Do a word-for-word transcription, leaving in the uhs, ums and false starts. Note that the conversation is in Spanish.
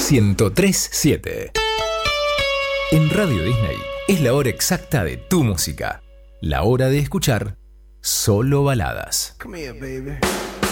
ciento tres punto siete. En Radio Disney es la hora exacta de tu música. La hora de escuchar solo baladas. Come here, baby.